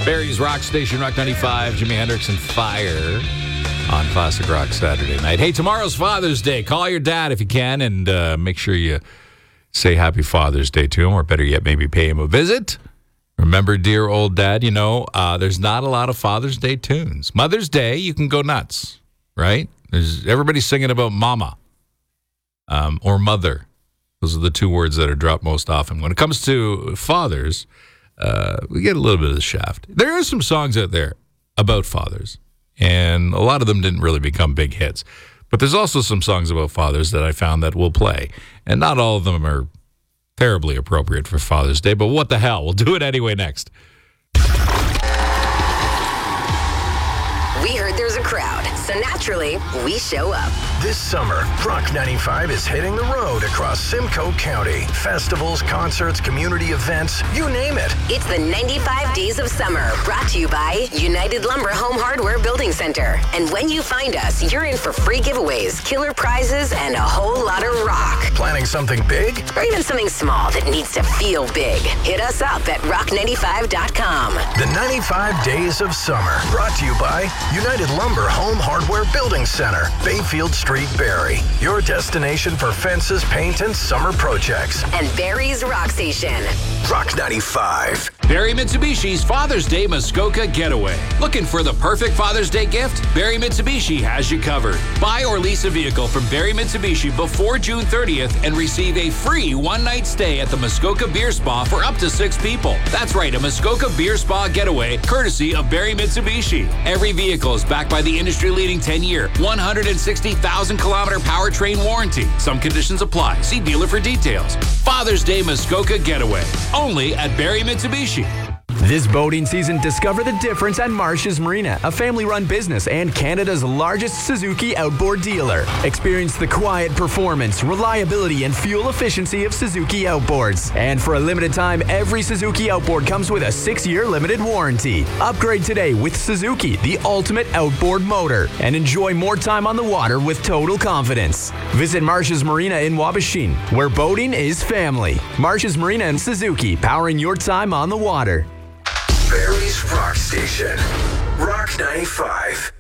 Barry's Rock Station, Rock 95, Jimi Hendrix and Fire on Classic Rock Saturday night. Hey, tomorrow's Father's Day. Call your dad if you can, and make sure you say Happy Father's Day to him, or better yet, maybe pay him a visit. Remember, dear old dad, there's not a lot of Father's Day tunes. Mother's Day, you can go nuts, right? Everybody's singing about mama or mother. Those are the two words that are dropped most often. When it comes to fathers, we get a little bit of the shaft. There are some songs out there about fathers, and a lot of them didn't really become big hits. But there's also some songs about fathers that I found that will play, and not all of them are terribly appropriate for Father's Day, but what the hell? We'll do it anyway next. We heard there's a crowd, so naturally, we show up. This summer, Rock 95 is hitting the road across Simcoe County. Festivals, concerts, community events, you name it. It's the 95 Days of Summer, brought to you by United Lumber Home Hardware Building Center. And when you find us, you're in for free giveaways, killer prizes, and a whole lot of rock. Planning something big? Or even something small that needs to feel big. Hit us up at rock95.com. The 95 Days of Summer, brought to you by United Lumber Home Hardware Building Center, Bayfield Street, Barrie. Your destination for fences, paint, and summer projects. And Barry's Rock Station. Rock 95. Barrie Mitsubishi's Father's Day Muskoka Getaway. Looking for the perfect Father's Day gift? Barrie Mitsubishi has you covered. Buy or lease a vehicle from Barrie Mitsubishi before June 30th and receive a free one-night stay at the Muskoka Beer Spa for up to 6 people. That's right, a Muskoka Beer Spa Getaway, courtesy of Barrie Mitsubishi. Every vehicle is backed by the industry-leading 10-year, 160,000-kilometer powertrain warranty. Some conditions apply. See dealer for details. Father's Day Muskoka Getaway. Only at Barrie Mitsubishi. This boating season, discover the difference at Marsh's Marina, a family-run business and Canada's largest Suzuki outboard dealer. Experience the quiet performance, reliability, and fuel efficiency of Suzuki outboards. And for a limited time, every Suzuki outboard comes with a 6-year limited warranty. Upgrade today with Suzuki, the ultimate outboard motor, and enjoy more time on the water with total confidence. Visit Marsh's Marina in Wabashin, where boating is family. Marsh's Marina and Suzuki, powering your time on the water. Barrie's Rock Station. Rock 95.